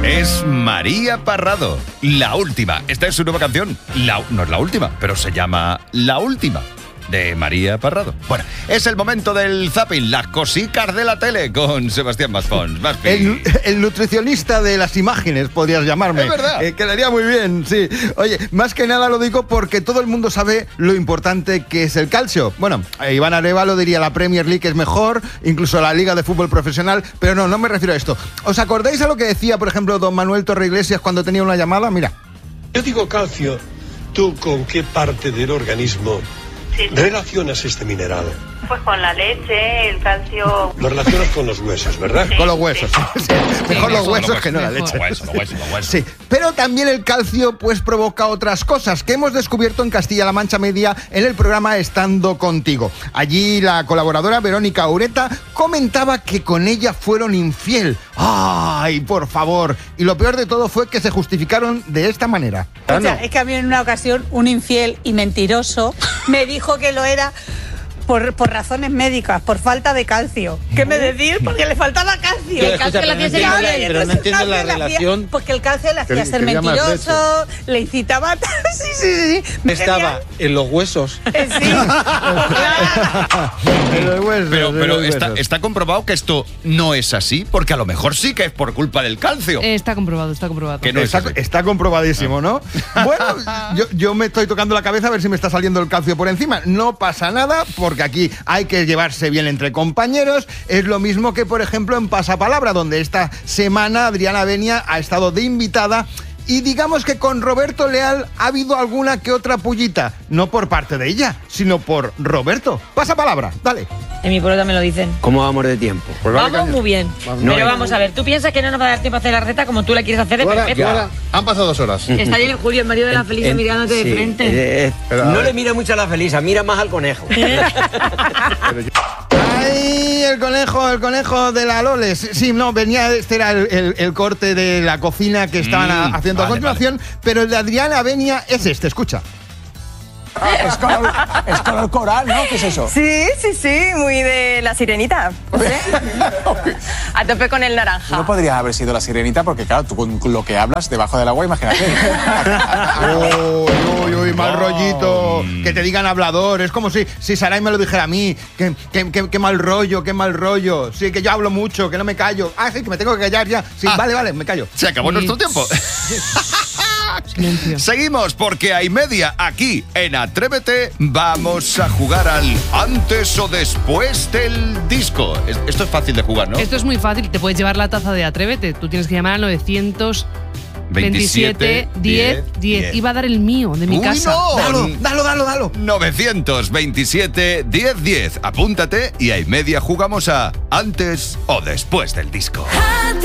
Es María Parrado, La Última. Esta es su nueva canción. No es la última, pero se llama La Última, de María Parrado. Bueno, es el momento del zapping, las cosicas de la tele, con Sebastián Maspons. El nutricionista de las imágenes, podrías llamarme. Es verdad. Quedaría muy bien, sí. Oye, más que nada lo digo porque todo el mundo sabe lo importante que es el calcio. Bueno, Iván Arévalo diría la Premier League es mejor, incluso la Liga de Fútbol Profesional, pero no me refiero a esto. ¿Os acordáis a lo que decía, por ejemplo, don Manuel Torreiglesias cuando tenía una llamada? Mira. Yo digo calcio, ¿tú con qué parte del organismo relacionas este mineral? Pues con la leche, el calcio. Lo relacionas con los huesos, ¿verdad? Con los huesos. Sí. Mejor los huesos que no la leche. Los huesos. Sí, pero también el calcio pues provoca otras cosas que hemos descubierto en Castilla-La Mancha Media en el programa Estando Contigo. Allí la colaboradora Verónica Ureta comentaba que con ella fueron infiel. ¡Ay, por favor! Y lo peor de todo fue que se justificaron de esta manera. O sea, es que a mí en una ocasión un infiel y mentiroso me dijo que lo era por razones médicas, por falta de calcio. ¿Qué me decís? Porque le faltaba calcio. El calcio le hacía ser infiel. Pero no entiendo la relación. Porque el calcio le hacía ser mentiroso, le incitaba... Sí. Estaba en los huesos. Sí. Pero está comprobado que esto no es así, porque a lo mejor sí que es por culpa del calcio. Está comprobado. Que no está comprobadísimo, ¿no? Bueno, yo me estoy tocando la cabeza a ver si me está saliendo el calcio por encima. No pasa nada, porque aquí hay que llevarse bien entre compañeros. Es lo mismo que, por ejemplo, en Pasapalabra, donde esta semana Adriana Benia ha estado de invitada. Y digamos que con Roberto Leal ha habido alguna que otra pullita. No por parte de ella, sino por Roberto. Pasapalabra, dale. En mi pueblo también lo dicen. ¿Cómo vamos de tiempo? Pues vamos muy bien. Pero vamos a ver, ¿tú piensas que no nos va a dar tiempo a hacer la receta como tú la quieres hacer de perfecta? Han pasado 2 horas. Está ahí Julio, el marido de la Felisa, mirándote de frente. No le mira mucho a la Felisa, mira más al conejo. ¡Ay, el conejo de la Loles! Sí, no, venía, este era el corte de la cocina que estaban haciendo a continuación, pero el de Adriana Benia es este, escucha. Es color coral, ¿no? ¿Qué es eso? Sí, muy de La Sirenita. A tope con el naranja. No podría haber sido La Sirenita porque, claro, tú con lo que hablas debajo del agua, imagínate. Uy, mal rollito. Que te digan hablador. Es como si Saray me lo dijera a mí. Qué mal rollo. Sí, que yo hablo mucho, que no me callo. Ah, sí, que me tengo que callar ya. Sí, vale, me callo. Se acabó nuestro tiempo. Seguimos porque hay media aquí en Atrévete. Vamos a jugar al antes o después del disco. Esto es fácil de jugar, ¿no? Esto es muy fácil. Te puedes llevar la taza de Atrévete. Tú tienes que llamar al 927 10 10. Iba a dar el mío, de mi casa. No. Dalo. 927 10 10. Apúntate y a y media jugamos a antes o después del disco.